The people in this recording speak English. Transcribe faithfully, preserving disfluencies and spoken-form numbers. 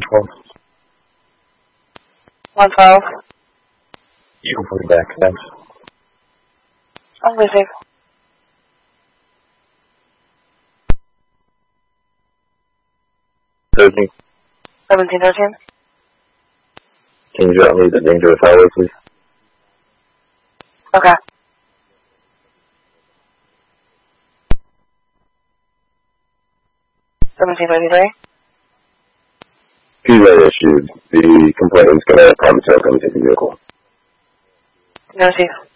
twelve. one twelve. You can put it back, thanks. I'm listening. thirteen. seventeen thirteen. Can you drop me the dangerous highway, please? Okay. seventeen thirty-three. P Z issued. The complainant's going to promise to come take the vehicle. No, see.